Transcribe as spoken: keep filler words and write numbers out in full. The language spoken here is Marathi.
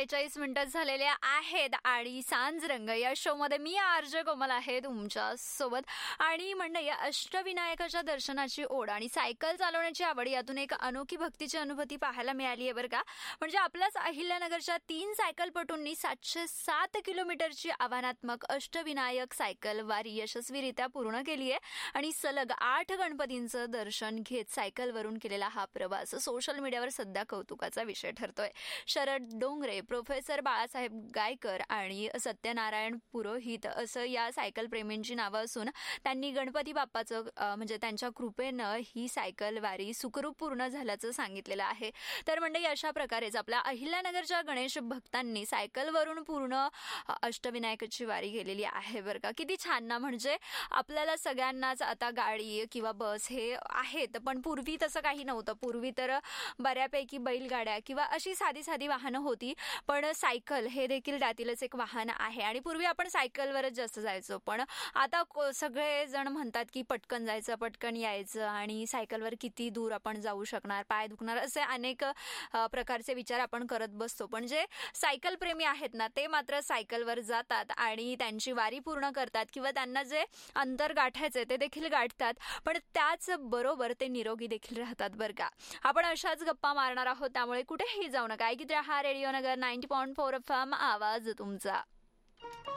बेचाळीस मिनिटं झालेले आहेत आणि सांज रंग या शो मध्ये मी आरजे कोमल आहे तुमच्या सोबत. आणि मंडळी, अष्टविनायकाच्या दर्शनाची ओढ आणि सायकल चालवण्याची आवड यातून एक अनोखी भक्तीची अनुभूती पाहायला मिळाली आहे बरं का. म्हणजे आपल्याच अहिल्यानगरच्या तीन सायकलपटूंनी सातशे सात किलोमीटरची आव्हानात्मक अष्टविनायक सायकल वारी यशस्वीरित्या पूर्ण केली आहे आणि सलग आठ गणपतींचं दर्शन घेत सायकलवरून केलेला हा प्रवास सोशल मीडियावर सध्या कौतुकाचा विषय ठरतोय. शरद डोंगरे, प्रोफेसर बाळासाहेब गायकर आणि सत्यनारायण पुरोहित असं या सायकल प्रेमींची नावं असून त्यांनी गणपती बाप्पाचं म्हणजे त्यांच्या कृपेनं ही सायकल वारी सुखरूप पूर्ण झाल्याचं सांगितलेलं आहे. तर म्हणजे अशा प्रकारेच आपल्या अहिल्यानगरच्या गणेश भक्तांनी सायकलवरून पूर्ण अष्टविनायकाची वारी गेलेली आहे बरं का. किती छान ना. म्हणजे आपल्याला सगळ्यांनाच आता गाडी किंवा बस हे आहेत, पण पूर्वी तसं काही नव्हतं. पूर्वी तर बऱ्यापैकी बैलगाड्या किंवा अशी साधी साधी वाहनं होती, पण सायकल हे देखील त्यातीलच एक वाहन आहे. आणि पूर्वी आपण सायकलवरच जास्त जायचो, पण आता सगळे जण म्हणतात की पटकन जायचं, पटकन यायचं आणि सायकलवर किती दूर आपण जाऊ शकणार, पाय दुखणार, असे अनेक प्रकारचे विचार आपण करत बसतो. पण जे सायकल प्रेमी आहेत ना, ते मात्र सायकलवर जातात आणि त्यांची वारी पूर्ण करतात किंवा त्यांना जे अंतर गाठायचे ते देखील गाठतात, पण त्याच बरोबर ते निरोगी देखील राहतात बरं का. आपण अशाच गप्पा मारणार आहोत, त्यामुळे कुठेही जाऊ नका. ऐकत रहा रेडिओ नगर ninety point four F M, आवाज तुमचा.